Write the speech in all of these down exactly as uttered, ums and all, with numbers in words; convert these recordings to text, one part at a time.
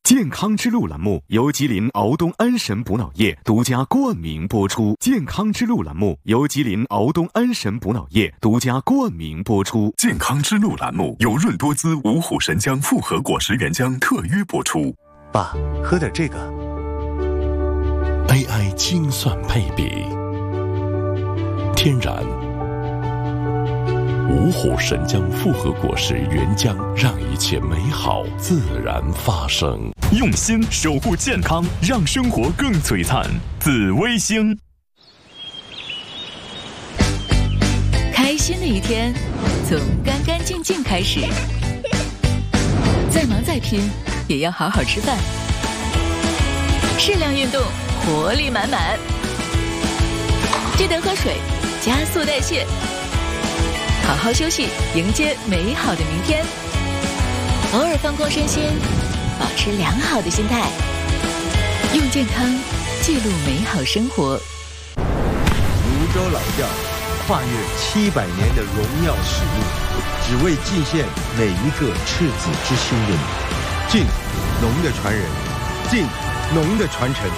健康之路栏目由吉林敖东安神补脑液独家冠名播出。健康之路栏目由吉林敖东安神补脑液独家冠名播出。 健康之路栏目由润多滋五虎神姜复合果实原浆特约播出。 爸，喝点这个。 A I 精算配比，天然五虎神姜复合果实原浆，让一切美好自然发生。 用心守护健康，让生活更璀璨。紫微星。 开心的一天从干干净净开始，再忙再拼也要好好吃饭，适量运动，活力满满，记得喝水，加速代谢，好好休息，迎接美好的明天。偶尔放空身心，保持良好的心态，用健康记录美好生活。 泸州老窖跨越七百年的荣耀使命，只为祭献每一个赤子之心的你。敬农的传人，敬农的传承。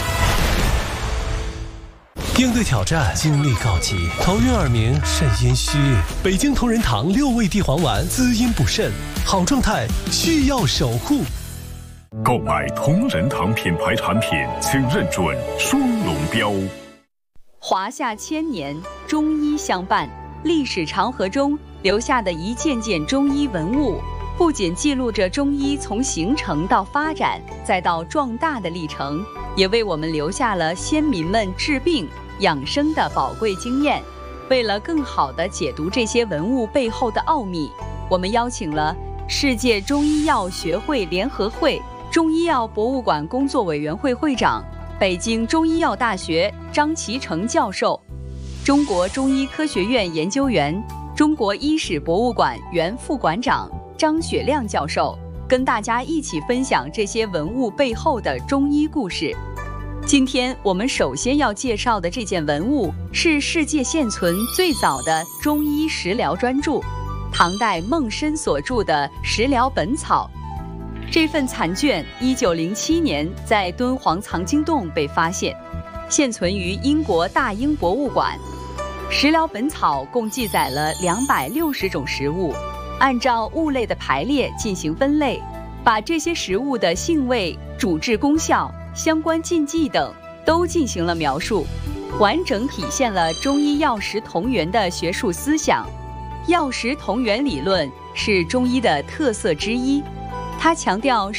应对挑战，精力告急，头晕耳鸣，肾阴虚。北京同仁堂六味地黄丸，滋阴补肾，好状态需要守护。 购买同仁堂品牌产品，请认准双龙标。 华夏千年，中医相伴，历史长河中留下的一件件中医文物，不仅记录着中医从形成到发展再到壮大的历程，也为我们留下了先民们治病养生的宝贵经验。为了更好地解读这些文物背后的奥秘，我们邀请了世界中医药学会联合会中医药博物馆工作委员会会长、北京中医药大学张其成教授，中国中医科学院研究员、中国医史博物馆原副馆长张雪亮教授，跟大家一起分享这些文物背后的中医故事。今天我们首先要介绍的这件文物是世界现存最早的中医食疗专著，唐代孟申所著的《食疗本草》。这份残卷一九零七年在敦煌藏经洞被发现，现存于英国大英博物馆。《食疗本草》共记载了两百六十种食物，按照物类的排列进行分类，把这些食物的性味、主治功效、相关禁忌等都进行了描述，完整体现了中医药食同源的学术思想。药食同源理论是中医的特色之一，它强调